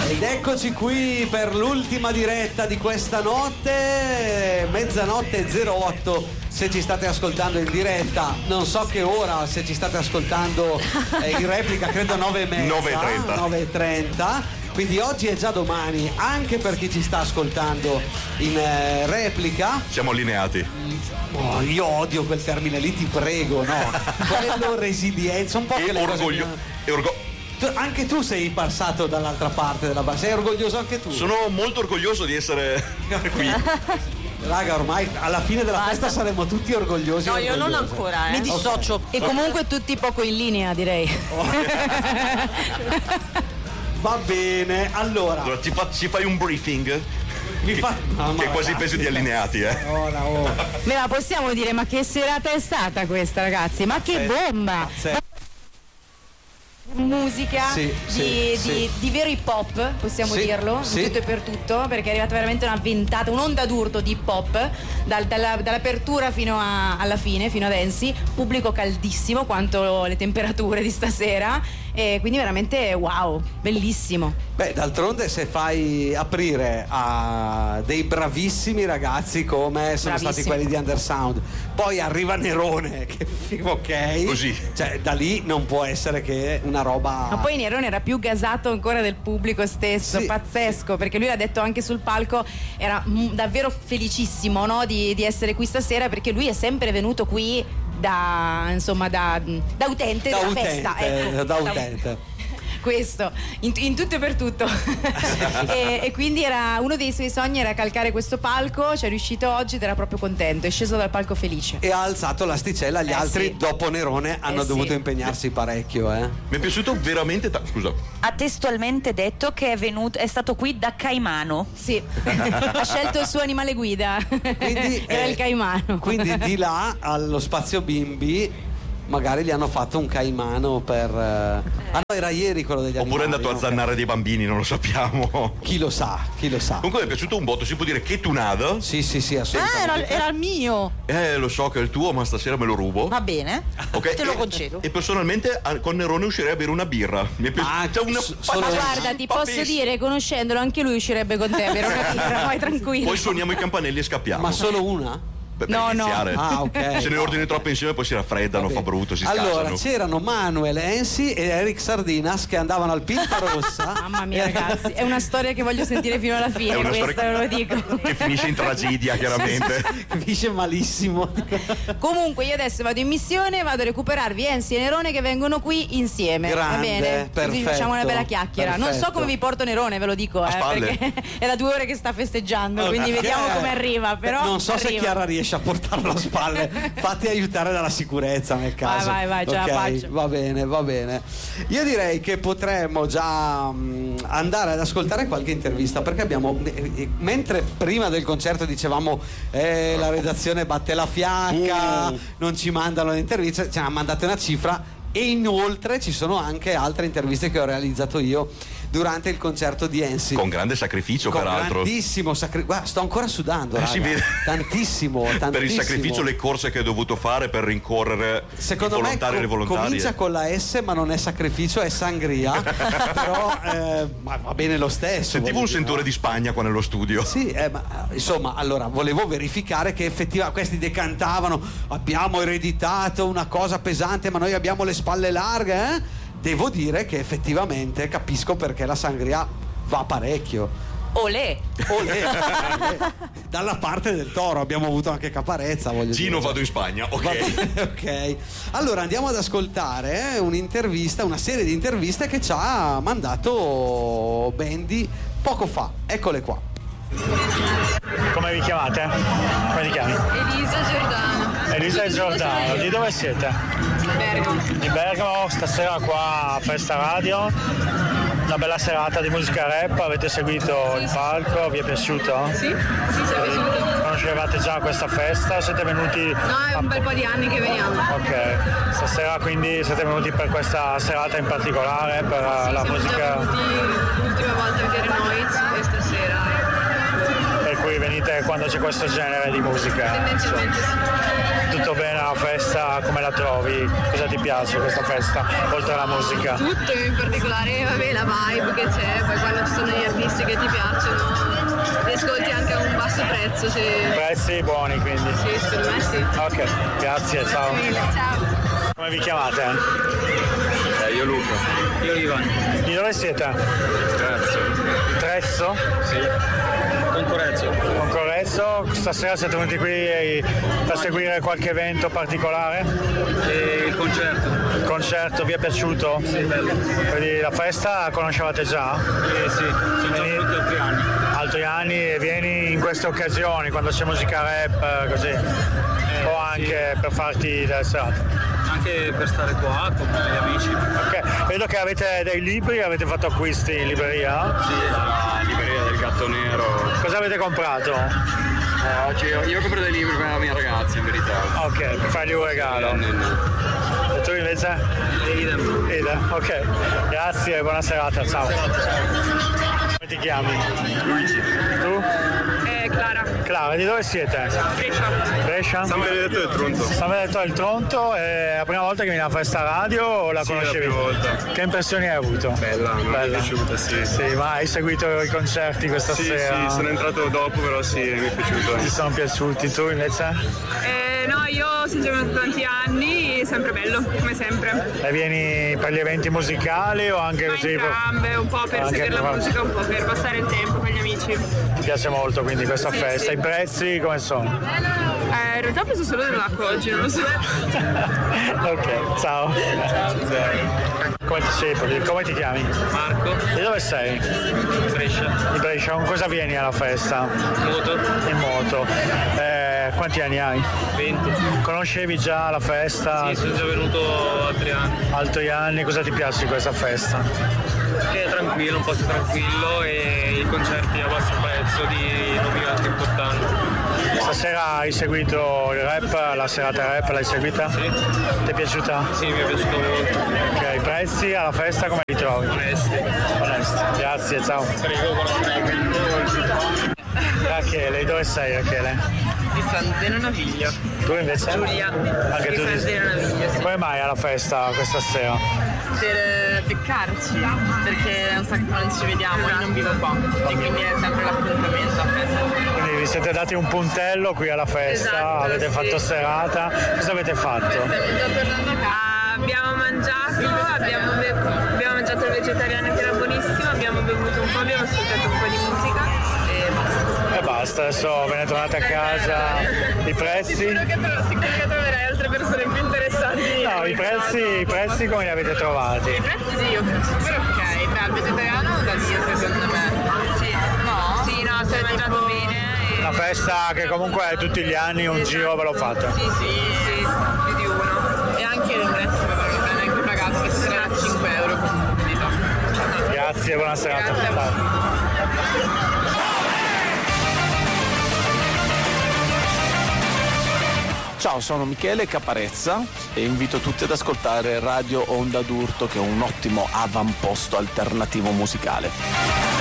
Ed eccoci qui per l'ultima diretta di questa notte, mezzanotte 08. Se ci state ascoltando in diretta, non so che ora, se ci state ascoltando in replica, credo 9:30. 9:30. Quindi oggi è già domani, anche per chi ci sta ascoltando in replica. Siamo allineati. Oh, io odio quel termine lì, ti prego, no? Quello resilienza, un po' che le orgoglio. Anche tu sei passato dall'altra parte della base, sei orgoglioso anche tu? Sono molto orgoglioso di essere qui. Raga, ormai alla fine della festa saremo tutti orgogliosi. No, io non ancora, Mi dissocio. E comunque tutti poco in linea, direi. Va bene, allora ci fai un briefing? Che quasi ragazzi, peso di allineati, Beh, ma possiamo dire, ma che serata è stata questa, ragazzi? Ma che bomba! Musica di vero hip hop, possiamo dirlo, di tutto e per tutto, perché è arrivata veramente una ventata, un'onda d'urto di hip hop dall'apertura fino alla fine, fino ad Ensi, pubblico caldissimo quanto le temperature di stasera, e quindi veramente wow, bellissimo. Beh, d'altronde se fai aprire a dei bravissimi ragazzi come sono stati quelli di Undersound, poi arriva Nerone, che ok, così, cioè da lì non può essere che una roba. Ma poi Nerone era più gasato ancora del pubblico stesso, pazzesco, perché lui l'ha detto anche sul palco, era davvero felicissimo, no, di essere qui stasera, perché lui è sempre venuto qui da utente della festa, ecco. Da utente. Questo in tutto e per tutto. e quindi era uno dei suoi sogni, era calcare questo palco, ci è riuscito oggi ed era proprio contento, è sceso dal palco felice e ha alzato l'asticella. Gli altri dopo Nerone hanno dovuto impegnarsi parecchio. Mi è piaciuto veramente scusa, ha testualmente detto che è stato qui da Caimano. Sì. Ha scelto il suo animale guida, quindi era il Caimano. Quindi di là allo spazio bimbi magari gli hanno fatto un caimano per ah no, era ieri quello degli oppure animali, è andato a zannare dei bambini, non lo sappiamo. Chi lo sa. Comunque mi è piaciuto un botto, si può dire che tunada. Sì, assolutamente. Era il mio. Lo so che è il tuo, ma stasera me lo rubo. Va bene, okay. Te lo concedo. E personalmente con Nerone uscirei a bere una birra. Mi è piaciuto. Ma guarda, ti posso dire, conoscendolo, anche lui uscirebbe con te a bere una birra, vai tranquillo. Poi suoniamo i campanelli e scappiamo. Ma solo una? Per iniziare. Ah, ok. Se ne ordini troppo insieme poi si raffreddano, fa brutto, si scasano. Allora c'erano Manuel Ensi e Eric Sardinas che andavano al Pinta Rossa. Mamma mia, ragazzi, è una storia che voglio sentire fino alla fine, questo ve lo dico. Che finisce in tragedia, chiaramente. Finisce malissimo. Comunque io adesso vado in missione, vado a recuperarvi Ensi e Nerone che vengono qui insieme. Grande, va bene? perfetto, così facciamo una bella chiacchiera. perfetto. Non so come vi porto Nerone, ve lo dico, perché è da 2 ore che sta festeggiando, quindi vediamo come arriva. Però non so se Chiara riesce a portarlo a spalle. Fatti aiutare dalla sicurezza nel caso. Vai, ce la faccio. Va bene. Io direi che potremmo già andare ad ascoltare qualche intervista, perché abbiamo, mentre prima del concerto dicevamo la redazione batte la fiacca, non ci mandano le interviste, ce ne ha mandate una cifra, e inoltre ci sono anche altre interviste che ho realizzato io durante il concerto di Ensi, con grande sacrificio, peraltro. Grandissimo sacrificio. Guarda, sto ancora sudando, si vede. Tantissimo. Per il sacrificio, le corse che hai dovuto fare per rincorrere secondo volontari e volontarie. Comincia con la S, ma non è sacrificio, è sangria. Però ma va bene lo stesso. Sentivo un sentore di Spagna qua nello studio. Sì, ma insomma, allora volevo verificare che effettivamente questi decantavano: abbiamo ereditato una cosa pesante, ma noi abbiamo le spalle larghe, Devo dire che effettivamente capisco perché la sangria va parecchio. Olè. Dalla parte del Toro abbiamo avuto anche Caparezza, Gino, vado in Spagna, ok. Allora andiamo ad ascoltare un'intervista, una serie di interviste che ci ha mandato Bendy poco fa. Eccole qua. Come vi chiamate? Come ti chiami? Elisa Giordano. Di dove siete? Bergamo. Di Bergamo, stasera qua a Festa Radio. Una bella serata di musica rap, avete seguito il palco, vi è piaciuto? Sì, ci è piaciuto. Conoscevate già questa festa? Siete venuti? No, è un bel po' di anni che veniamo. Ok, stasera quindi siete venuti per questa serata in particolare, per la musica? Siamo venuti l'ultima volta a vedere Noiz e stasera. Per cui venite quando c'è questo genere di musica? Tendenzialmente sì. Tutto bene alla festa? Come la trovi? Cosa ti piace questa festa, oltre alla musica? Tutto, in particolare vabbè, la vibe che c'è, poi quando ci sono gli artisti che ti piacciono, li ascolti anche a un basso prezzo. Prezzi buoni quindi? Sì, secondo me sì. Ok, grazie, ciao. Ciao. Come vi chiamate? Io Luca. Io Ivan. Di dove siete? Grazie. Trezzo? Sì. Con Correzzo. Stasera siete venuti qui per seguire qualche evento particolare? E il concerto. Il concerto vi è piaciuto? Sì, bello. Quindi la festa la conoscevate già? Sì, sono già venuti altri anni. Altri anni e vieni in queste occasioni, quando c'è musica rap, così? O anche sì. per farti delle serate? Anche per stare qua con gli amici. Ok, vedo che avete dei libri, avete fatto acquisti in libreria? Sì, la libreria del Gatto Nero. Cosa avete comprato? Oggi io compro dei libri per la mia ragazza, in verità. Ok, per fargli un regalo. E tu invece? Idem. Ok, grazie e buona serata, ciao. Come ti chiami? Luigi. Tu? Clara. Clara, di dove siete? Brescia? San Benedetto del Tronto. San Benedetto del Tronto, è la prima volta che vieni alla festa radio o la conoscevi? Sì, la prima volta. Che impressioni hai avuto? Bella, mi è piaciuta, sì. Sì, ma hai seguito i concerti questa sera? Sì, sono entrato dopo, però sì, mi è piaciuto. Ti sono piaciuti, tu invece? No, io sono già venuta tanti anni, sempre bello, come sempre. E vieni per gli eventi musicali o anche così? Entrambe, un po' per anche seguire la musica, un po' per passare il tempo con gli amici. Ti piace molto quindi questa festa? sì. I prezzi come sono? In realtà ho preso solo dell'acqua oggi, non lo so. Ok, ciao. Come ti chiami? Marco. Di dove sei? Brescia. Di Brescia. Con cosa vieni alla festa? Moto. In moto. Quanti anni hai? 20. Conoscevi già la festa? Sì, sono già venuto altri anni. Altri anni, cosa ti piace di questa festa? Che è tranquillo, un posto tranquillo e i concerti a basso prezzo di nomi anche importanti. Stasera hai seguito il rap, la serata rap l'hai seguita? Sì. Ti è piaciuta? Sì, mi è piaciuto molto. Ok, i prezzi alla festa come li trovi? Onesti. Grazie, ciao. Prego, Rachele, di dove sei Rachele? Di San Zeno Naviglia. Tu invece? Giulia. Anche di tu San Zeno Naviglia, sì. Come mai alla festa questa sera? Per beccarci, perché è un sacco che non ci vediamo, io non vivo qua. E quindi è sempre l'appuntamento a festa. Quindi vi siete dati un puntello qui alla festa, Esatto, avete sì. fatto serata, cosa avete fatto? Stiamo già tornando a casa. Abbiamo mangiato il vegetariano che era buonissimo, abbiamo bevuto un po', abbiamo ascoltato un po' di musica e basta. E basta, adesso ve ne tornate a casa. I prezzi? Sicuro che troverai altre persone più interessanti. No, i prezzi come li avete trovati? I prezzi sì, super ok. Beh, al vegetariano da Dio secondo me. Sì, no? Sì, no, si è mangiato bene. Una festa che comunque tutti gli anni un giro ve lo fate. Sì, più di uno. E anche il prezzo non è più pagato, che si era 5 euro. Grazie, buona serata. Grazie a voi. Ciao, sono Michele Caparezza e invito tutti ad ascoltare Radio Onda d'Urto, che è un ottimo avamposto alternativo musicale.